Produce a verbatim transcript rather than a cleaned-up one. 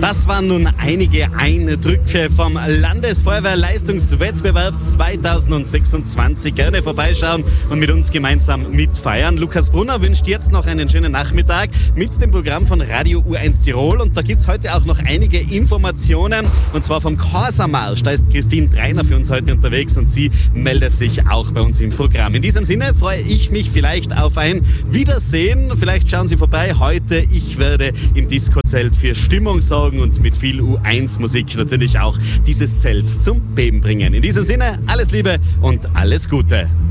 Das waren nun einige Eindrücke vom Landesfeuerwehrleistungswettbewerb zweitausendsechsundzwanzig. Gerne vorbeischauen und mit uns gemeinsam mitfeiern. Lukas Brunner wünscht jetzt noch einen schönen Nachmittag mit dem Programm von Radio U eins Tirol. Und da gibt es heute auch noch einige Informationen, und zwar vom Corsa-Marsch. Da ist Christine Dreiner für uns heute unterwegs und sie meldet sich auch bei uns im Programm. In diesem Sinne freue ich mich vielleicht auf ein Wiedersehen. Vielleicht schauen Sie vorbei heute. Ich werde im Disco-Zelt für Stimmung sorgen und mit viel U eins Musik natürlich auch dieses Zelt zum Beben bringen. In diesem Sinne, alles Liebe und alles Gute.